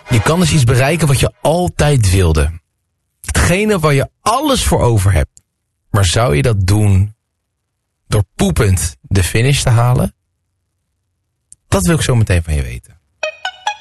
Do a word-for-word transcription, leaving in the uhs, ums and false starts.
Je kan dus iets bereiken wat je altijd wilde. Hetgene waar je alles voor over hebt. Maar zou je dat doen door poepend de finish te halen? Dat wil ik zo meteen van je weten.